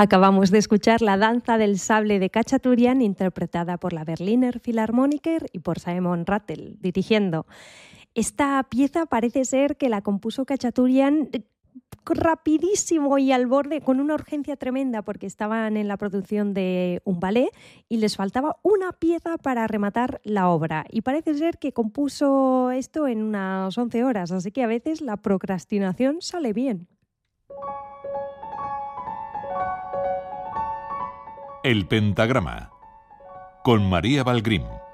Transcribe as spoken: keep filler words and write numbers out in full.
Acabamos de escuchar La danza del sable de Khachaturian, interpretada por la Berliner Philharmoniker y por Simon Rattle, dirigiendo. Esta pieza parece ser que la compuso Khachaturian rapidísimo y al borde, con una urgencia tremenda, porque estaban en la producción de un ballet y les faltaba una pieza para rematar la obra. Y parece ser que compuso esto en unas once horas, así que a veces la procrastinación sale bien. El pentagrama con María Valgrim.